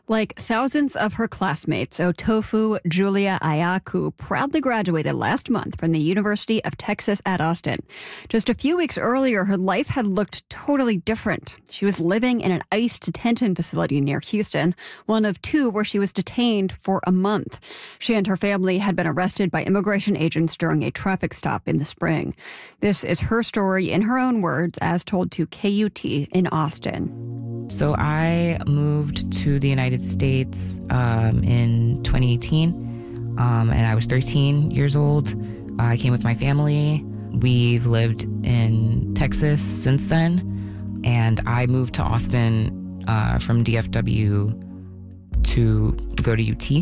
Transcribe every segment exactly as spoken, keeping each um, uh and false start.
Like thousands of her classmates, Otofu Julia Ayaku proudly graduated last month from the University of Texas at Austin. Just a few weeks earlier, her life had looked totally different. She was living in an ICE detention facility near Houston, one of two where she was detained for a month. She and her family had been arrested by immigration agents during a traffic stop in the spring. This is her story in her own words, as told to K U T in Austin. So I moved to the United States um, in twenty eighteen, um, and I was thirteen years old. Uh, I came with my family. We've lived in Texas since then, and I moved to Austin uh, from D F W to go to U T.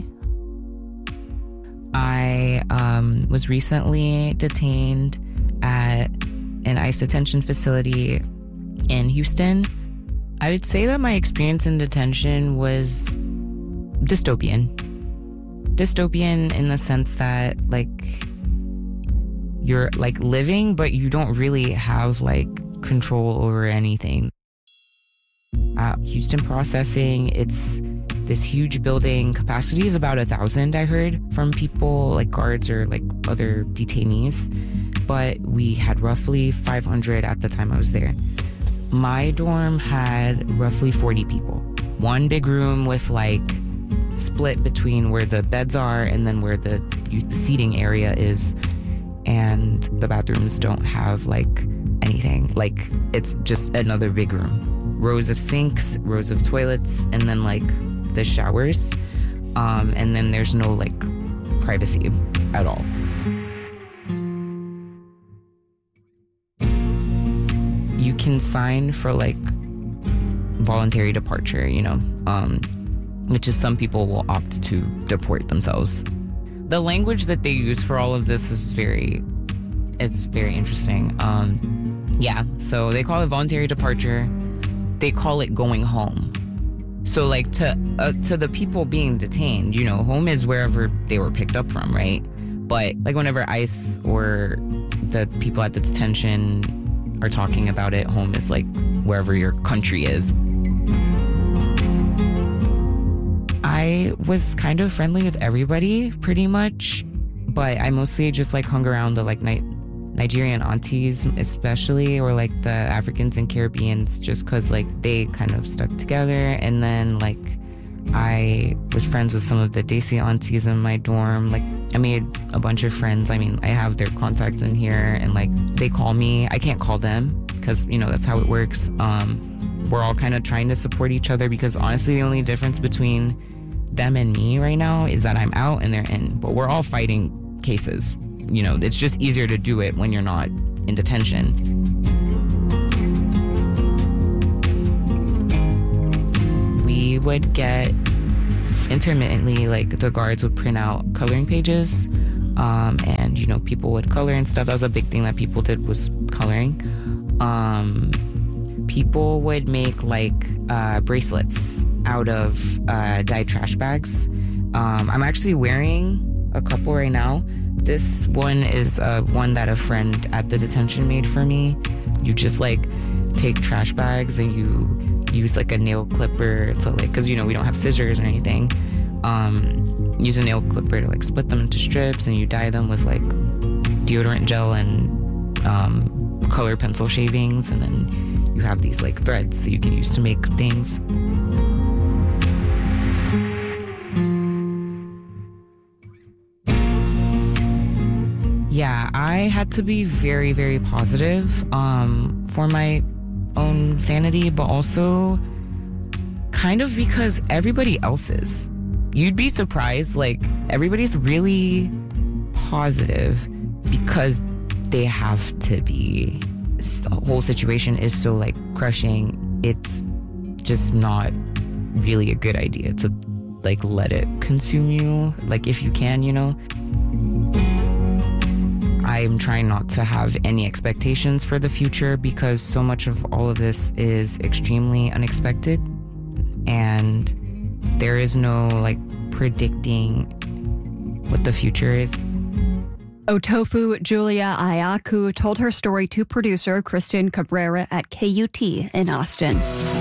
I um, was recently detained at an ICE detention facility in Houston. I would say that my experience in detention was dystopian. Dystopian in the sense that, like, you're, like, living, but you don't really have, like, control over anything. Uh, Houston Processing, it's this huge building. Capacity is about a thousand, I heard, from people, like guards or, like, other detainees. But we had roughly five hundred at the time I was there. My dorm had roughly forty people. One big room with like split between where the beds are and then where the, the seating area is. And the bathrooms don't have like anything. Like it's just another big room. Rows of sinks, rows of toilets, and then like the showers. Um, and then there's no like privacy at all. You can sign for like voluntary departure, you know, um, which is some people will opt to deport themselves. The language that they use for all of this is very, it's very interesting. Um, yeah, so they call it voluntary departure. They call it going home. So like to uh, to the people being detained, you know, home is wherever they were picked up from, right? But like whenever ICE or the people at the detention are talking about it, home is like wherever your country is. I was kind of friendly with everybody pretty much, but I mostly just like hung around the like Ni- Nigerian aunties especially, or like the Africans and Caribbeans, just because like they kind of stuck together. And then like I was friends with some of the Desi aunties in my dorm. Like I made a bunch of friends. I mean, I have their contacts in here, and like they call me. I can't call them because, you know, that's how it works. Um, we're all kind of trying to support each other because honestly, the only difference between them and me right now is that I'm out and they're in. But we're all fighting cases. You know, it's just easier to do it when you're not in detention. We would get intermittently, like the guards would print out coloring pages, um, and, you know, people would color and stuff. That was a big thing that people did, was coloring. Um, people would make like uh, bracelets out of uh, dyed trash bags. Um, I'm actually wearing a couple right now. This one is uh, one that a friend at the detention made for me. You just like take trash bags and you use like a nail clipper to like, because, you know, we don't have scissors or anything. Um, use a nail clipper to like split them into strips, and you dye them with like deodorant gel and um, color pencil shavings, and then you have these like threads that you can use to make things. Yeah, I had to be very, very positive um, for my own sanity, but also kind of because everybody else is. You'd be surprised, like, everybody's really positive because they have to be. The whole situation is so, like, crushing. It's just not really a good idea to, like, let it consume you, like, if you can, you know? I'm trying not to have any expectations for the future because so much of all of this is extremely unexpected, and there is no like predicting what the future is. Otofu Julia Ayaku told her story to producer Kristen Cabrera at K U T in Austin.